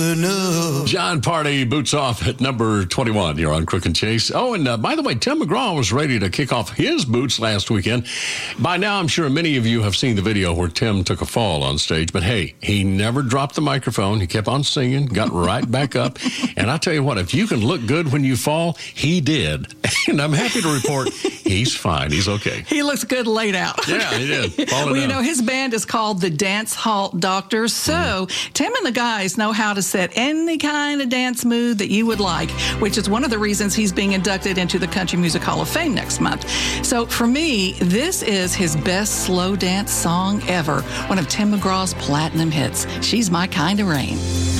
John Party, Boots Off at number 21. You're on Crook and Chase. Oh, and by the way, Tim McGraw was ready to kick off his boots last weekend. By now, I'm sure many of you have seen the video where Tim took a fall on stage. But hey, he never dropped the microphone. He kept on singing, got right back up. And I tell you what, if you can look good when you fall, he did. And I'm happy to report he's fine. He's okay. He looks good laid out. Yeah, he did. Well, you know, his band is called the Dance Hall Doctors. So Tim and the guys know how to set any kind of dance mood that you would like, which is one of the reasons he's being inducted into the Country Music Hall of Fame next month. So for me, this is his best slow dance song ever, one of Tim McGraw's platinum hits, She's My Kind of Rain.